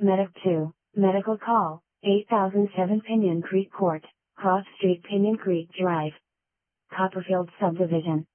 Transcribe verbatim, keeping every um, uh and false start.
Medic two, Medical Call, eight thousand seven Pinyon Creek Court, Cross Street Pinyon Creek Drive, Copperfield Subdivision.